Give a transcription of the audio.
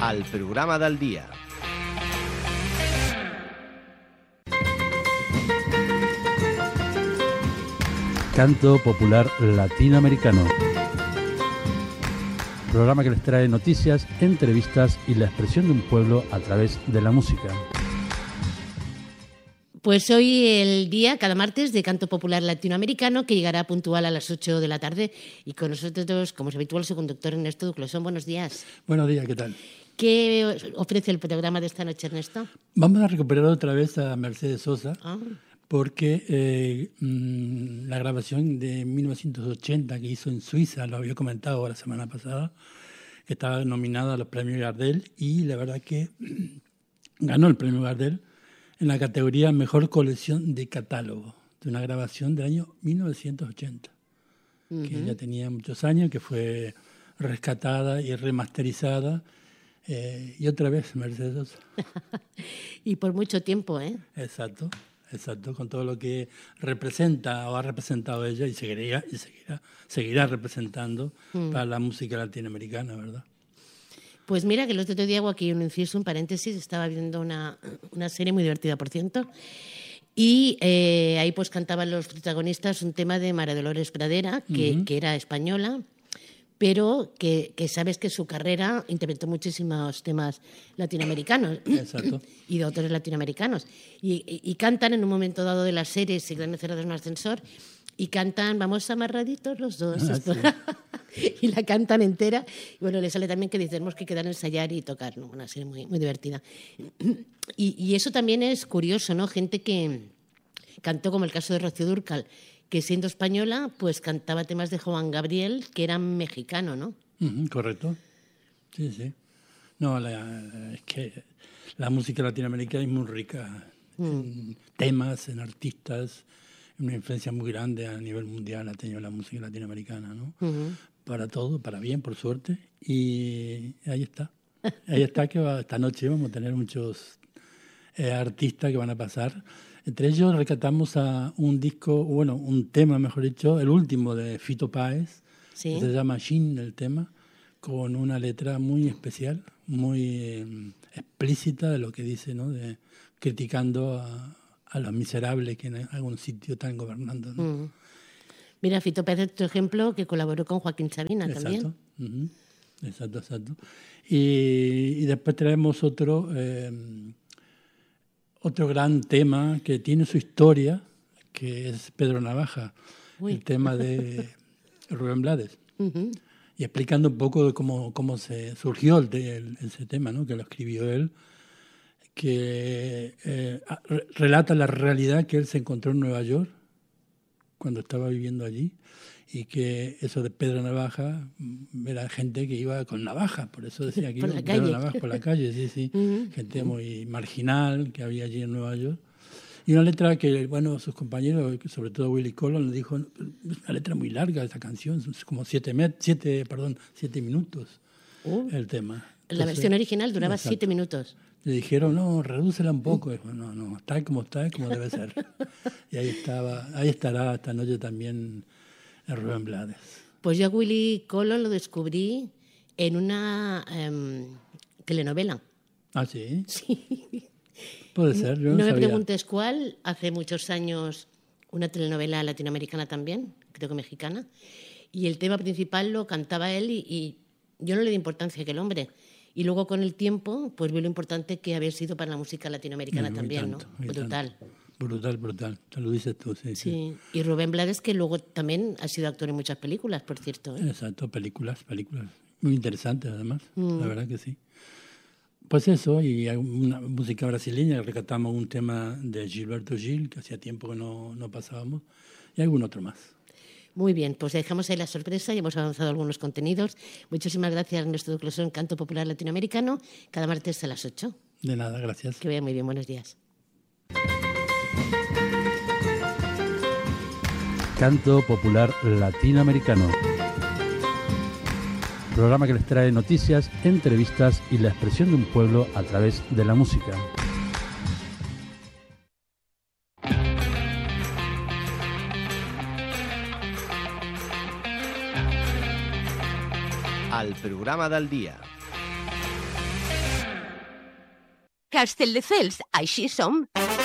al programa del dia. Canto popular latinoamericano. Programa que les trae noticias, entrevistas y la expresión de un pueblo a través de la música. Pues hoy el día, cada martes, de Canto Popular Latinoamericano, que llegará puntual a las 8 de la tarde. Y con nosotros, como es habitual, su conductor Ernesto Duclosón. Buenos días. Buenos días, ¿qué tal? ¿Qué ofrece el programa de esta noche, Ernesto? Vamos a recuperar otra vez a Mercedes Sosa, porque la grabación de 1980 que hizo en Suiza, lo había comentado la semana pasada, que estaba nominada a los premios Gardel, y la verdad que ganó el premio Gardel en la categoría Mejor Colección de Catálogo, de una grabación del año 1980, que ya tenía muchos años, que fue rescatada y remasterizada, y otra vez Mercedes Sosa. Y por mucho tiempo, ¿eh? Exacto, con todo lo que representa o ha representado ella y seguirá representando para la música latinoamericana, ¿verdad? Pues mira, que el otro día hago aquí un inciso, un paréntesis, estaba viendo una serie muy divertida, por cierto, y ahí pues cantaban los protagonistas un tema de María Dolores Pradera, que era española, pero que sabes que su carrera interpretó muchísimos temas latinoamericanos. Exacto. Y de autores latinoamericanos. Y cantan en un momento dado de la serie, se quedan encerrados en un ascensor, y cantan Vamos amarraditos los dos. Sí. Y la cantan entera. Y bueno, le sale también que dicen, tenemos que quedar a ensayar y tocar, ¿no? Una serie muy, muy divertida. Y eso también es curioso, ¿no? Gente que cantó, como el caso de Rocío Dúrcal, que siendo española, pues cantaba temas de Juan Gabriel, que eran mexicano, ¿no? Correcto. Sí. No, es que la música latinoamericana es muy rica en temas, en artistas, una influencia muy grande a nivel mundial ha tenido la música latinoamericana, ¿no? Para todo, para bien, por suerte. Y ahí está. Que esta noche vamos a tener muchos artistas que van a pasar. Entre ellos rescatamos a un tema, mejor dicho, el último de Fito Páez, ¿sí? Que se llama Shin, el tema, con una letra muy especial, muy explícita de lo que dice, ¿no? Criticando a los miserables que en algún sitio están gobernando, ¿no? Mira, Fito Páez es otro ejemplo que colaboró con Joaquín Sabina también. Exacto. Y después traemos otro gran tema que tiene su historia, que es Pedro Navaja, el tema de Rubén Blades. Y explicando un poco de cómo se surgió ese tema, ¿no? Que lo escribió él, que relata la realidad que él se encontró en Nueva York cuando estaba viviendo allí, y que eso de Pedro Navaja era gente que iba con navaja, por eso decía que iba con Pedro Navaja por la calle, sí. Gente muy marginal que había allí en Nueva York. Y una letra que, sus compañeros, sobre todo Willy Colón, le dijo, es una letra muy larga esta canción, es como 7 minutos el tema. Entonces, la versión original duraba 7 minutos. Le dijeron, no, redúcela un poco. Dijo, no, está como debe ser. Y ahí estará esta noche también Rubén Blades. Pues yo a Willy Colón lo descubrí en una telenovela. ¿Ah, sí? Sí. Puede ser, yo no me sabía. preguntes cuál, hace muchos años, una telenovela latinoamericana también, creo que mexicana, y el tema principal lo cantaba él y yo no le di importancia que el hombre. Y luego con el tiempo, pues vi lo importante que había sido para la música latinoamericana también, tanto, ¿no? Brutal. Brutal, te lo dices tú, sí. Y Rubén Blades, que luego también ha sido actor en muchas películas, por cierto, ¿eh? Exacto, películas. Muy interesantes, además, la verdad que sí. Pues eso, y una música brasileña, rescatamos un tema de Gilberto Gil, que hacía tiempo que no pasábamos, y algún otro más. Muy bien, pues dejamos ahí la sorpresa y hemos avanzado algunos contenidos. Muchísimas gracias, Ernesto Duclosón, Canto Popular Latinoamericano, cada martes a las 8. De nada, gracias. Que vaya muy bien, buenos días. Canto Popular Latinoamericano. Programa que les trae noticias, entrevistas y la expresión de un pueblo a través de la música. Al programa del dia. Castelldefels, així som.